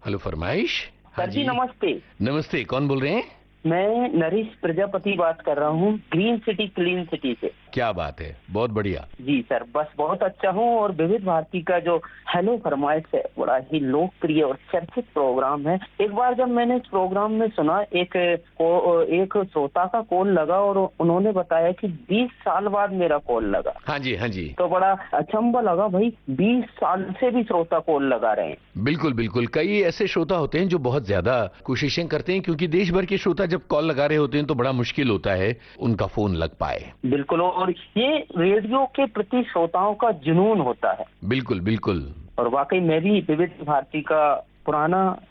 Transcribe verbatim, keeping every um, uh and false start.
Hello फरमाइश। हाँ sir जी जी, नमस्ते। नमस्ते। कौन बोल रहे हैं? मैं नरेश प्रजापति बात कर रहा हूँ, ग्रीन सिटी क्लीन सिटी से। क्या बात है, बहुत बढ़िया। जी सर, बस बहुत अच्छा हूँ। और विविध भारती का जो हेलो फरमाइश है बड़ा ही लोकप्रिय और चर्चित प्रोग्राम है। एक बार जब मैंने इस प्रोग्राम में सुना, एक एक श्रोता का कॉल लगा और उन्होंने बताया कि बीस साल बाद मेरा कॉल लगा। हाँ जी, हाँ जी। तो बड़ा अचंभा लगा, भाई बीस साल से भी श्रोता कॉल लगा रहे हैं। बिल्कुल बिल्कुल, कई ऐसे श्रोता होते हैं जो बहुत ज्यादा कोशिशें करते हैं, क्योंकि देश भर के श्रोता जब कॉल लगा रहे होते हैं तो बड़ा मुश्किल होता है उनका फोन लग पाए। बिल्कुल, और ये रेडियो के प्रति श्रोताओं का जुनून होता है। बिल्कुल बिल्कुल। और वाकई मैं भी विविध भारती का पुराना